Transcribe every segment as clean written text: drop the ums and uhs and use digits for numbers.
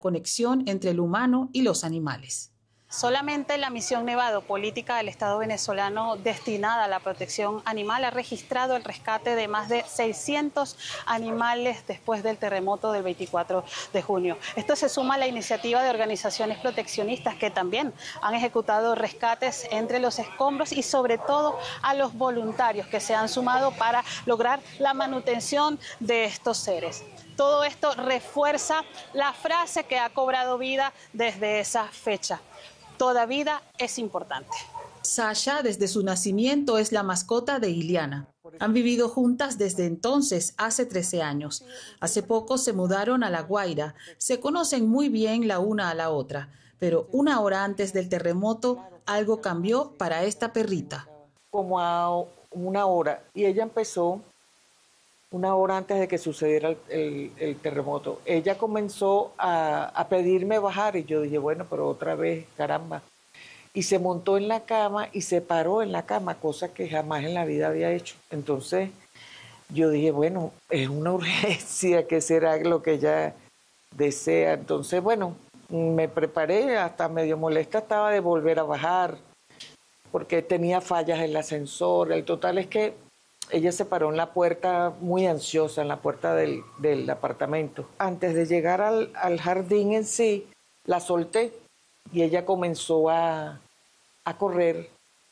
conexión entre el humano y los animales. Solamente la misión Nevado, política del Estado venezolano destinada a la protección animal, ha registrado el rescate de más de 600 animales después del terremoto del 24 de junio. Esto se suma a la iniciativa de organizaciones proteccionistas que también han ejecutado rescates entre los escombros y sobre todo a los voluntarios que se han sumado para lograr la manutención de estos seres. Todo esto refuerza la frase que ha cobrado vida desde esa fecha: toda vida es importante. Sasha, desde su nacimiento, es la mascota de Iliana. Han vivido juntas desde entonces, hace 13 años. Hace poco se mudaron a La Guaira. Se conocen muy bien la una a la otra. Pero una hora antes del terremoto, algo cambió para esta perrita. Como a una hora. Y ella empezó una hora antes de que sucediera el terremoto. Ella comenzó a pedirme bajar y yo dije, bueno, pero otra vez, caramba. Y se montó en la cama y se paró en la cama, cosa que jamás en la vida había hecho. Entonces yo dije, bueno, es una urgencia, ¿qué será lo que ella desea? Entonces, bueno, me preparé, hasta medio molesta estaba de volver a bajar, porque tenía fallas en el ascensor. El total es que ella se paró en la puerta, muy ansiosa, en la puerta del apartamento. Antes de llegar al jardín en sí, la solté y ella comenzó a correr,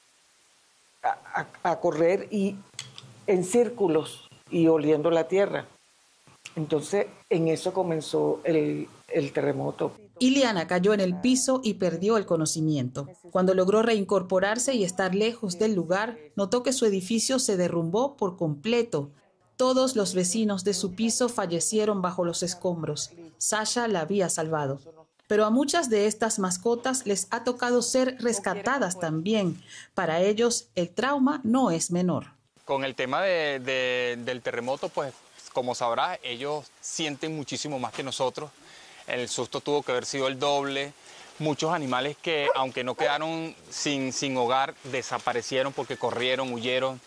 a correr y en círculos y oliendo la tierra. Entonces, en eso comenzó el terremoto. Iliana cayó en el piso y perdió el conocimiento. Cuando logró reincorporarse y estar lejos del lugar, notó que su edificio se derrumbó por completo. Todos los vecinos de su piso fallecieron bajo los escombros. Sasha la había salvado. Pero a muchas de estas mascotas les ha tocado ser rescatadas también. Para ellos, el trauma no es menor. Con el tema del terremoto, pues, como sabrás, ellos sienten muchísimo más que nosotros. El susto tuvo que haber sido el doble. Muchos animales que, aunque no quedaron sin hogar, desaparecieron porque corrieron, huyeron,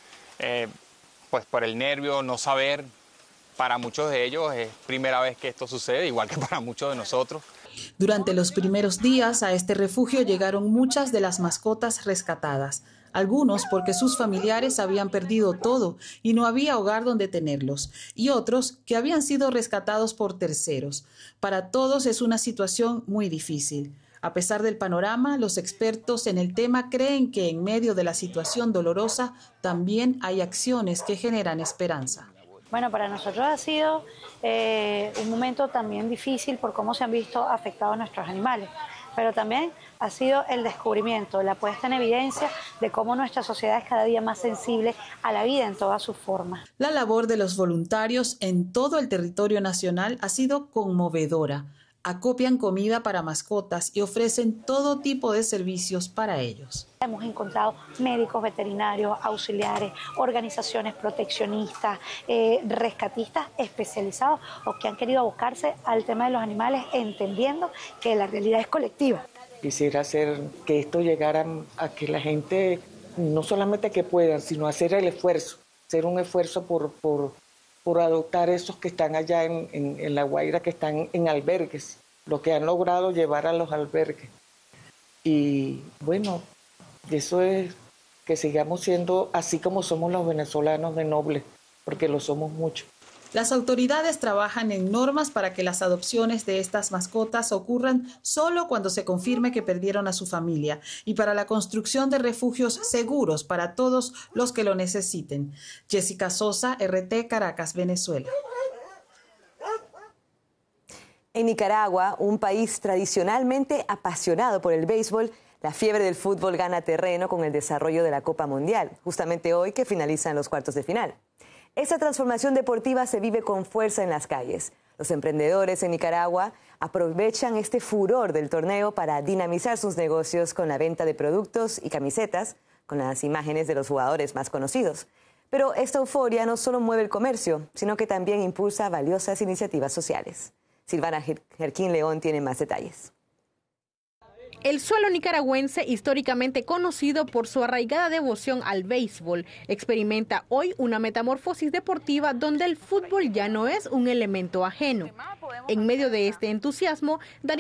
pues por el nervio, no saber. Para muchos de ellos es primera vez que esto sucede, igual que para muchos de nosotros. Durante los primeros días a este refugio llegaron muchas de las mascotas rescatadas. Algunos porque sus familiares habían perdido todo y no había hogar donde tenerlos, y otros que habían sido rescatados por terceros. Para todos es una situación muy difícil. A pesar del panorama, los expertos en el tema creen que en medio de la situación dolorosa también hay acciones que generan esperanza. Bueno, para nosotros ha sido un momento también difícil por cómo se han visto afectados nuestros animales, pero también ha sido el descubrimiento, la puesta en evidencia de cómo nuestra sociedad es cada día más sensible a la vida en todas sus formas. La labor de los voluntarios en todo el territorio nacional ha sido conmovedora. Acopian comida para mascotas y ofrecen todo tipo de servicios para ellos. Hemos encontrado médicos veterinarios, auxiliares, organizaciones proteccionistas, rescatistas especializados o que han querido abocarse al tema de los animales entendiendo que la realidad es colectiva. Quisiera hacer que esto llegara a que la gente, no solamente que puedan, sino hacer el esfuerzo, hacer un esfuerzo por adoptar esos que están allá en La Guaira, que están en albergues, lo que han logrado llevar a los albergues. Y bueno, eso es que sigamos siendo así como somos los venezolanos de nobles, porque lo somos mucho. Las autoridades trabajan en normas para que las adopciones de estas mascotas ocurran solo cuando se confirme que perdieron a su familia y para la construcción de refugios seguros para todos los que lo necesiten. Jessica Sosa, RT, Caracas, Venezuela. En Nicaragua, un país tradicionalmente apasionado por el béisbol, la fiebre del fútbol gana terreno con el desarrollo de la Copa Mundial, justamente hoy que finalizan los cuartos de final. Esta transformación deportiva se vive con fuerza en las calles. Los emprendedores en Nicaragua aprovechan este furor del torneo para dinamizar sus negocios con la venta de productos y camisetas con las imágenes de los jugadores más conocidos. Pero esta euforia no solo mueve el comercio, sino que también impulsa valiosas iniciativas sociales. Silvana Jerquín León tiene más detalles. El suelo nicaragüense, históricamente conocido por su arraigada devoción al béisbol, experimenta hoy una metamorfosis deportiva donde el fútbol ya no es un elemento ajeno. En medio de este entusiasmo,